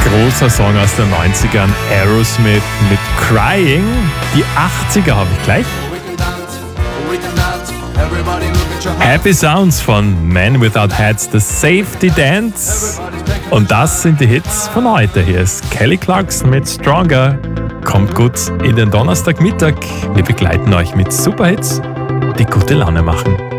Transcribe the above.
Großer Song aus den 90ern, Aerosmith mit Crying. Die 80er habe ich gleich. Happy Sounds von Man Without Hats, The Safety Dance. Und das sind die Hits von heute. Hier ist Kelly Clarkson mit Stronger. Kommt gut in den Donnerstagmittag. Wir begleiten euch mit Superhits, die gute Laune machen.